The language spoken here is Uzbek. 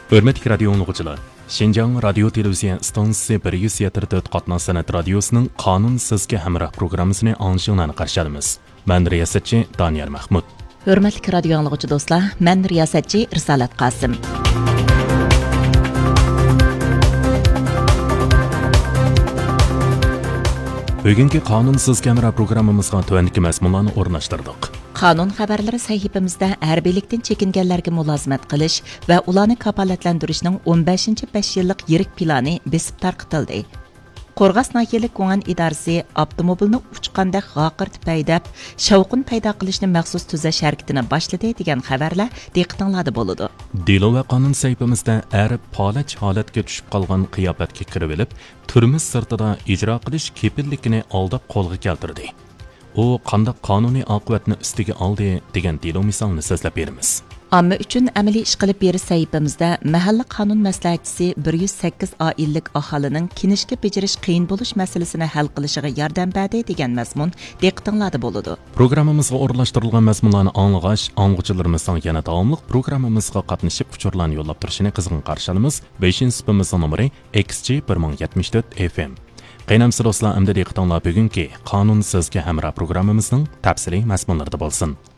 Hörmətli radio dinləyicilər, Şinjan Radio Televiziya stansiyası 174 qatnaq sanat radiosining Qonun sizga hamroh programmasini anglashni qarshilamiz. Men riyosatchi Daniyar Mahmud. Hörmətli radio dinləyicilər dostlar, men riyosatchi Irsalat Qasim. Bugungi Qonun sizga hamroh programmamizga tuvandagi mazmunlarni o'rnashtirdik. Qonun xabarlari sahifamizda harbiylikdan chekinganlarga mulozimat qilish va ularni kafolatlantirishning 15-5 yillik yirik plani besib tarqitildi. Qo'rg'as nahiyalik Ko'ngan idorasi avtomobilni uchqanda g'oqirtib paydab, shavqin paydo qilishni maxsus tuzash harakatini boshladi degan xabarlar diqqatingizda bo'ladi. Delo va qonun saytimizda arab palach holatga tushib qolgan qiyofatga kirib olib, turmush sirtida ijro qilish kepilligini oldab qo'lga keltirdi. U qanday qonuniy oqibatni ustiga oldi degan delo misolni so'zlab beramiz. Amma uchun amaliy ish qilib berish saytimizda mahalla qonun maslahatchisi 108 oillik aholining kinishga bejirish qiyin bo'lish masalasini hal qilishiga yordam berdi degan mazmun diqqatingizda bo'ladi. Programmamizga o'rnashtirilgan mazmunlarni anglag'ash, anglag'uchilarimizning yana davomli programmamizga qatnashib uchurlarni yo'llab turishini qizg'in qarshilamiz. 5-sinfimizning nomeri XG1074 FM. Qaynamsiz do'stlar, endi diqqatingizlar bugungi Qonun sizga hamroh programmamizning tafsiliy mazmunlarida bo'lsin.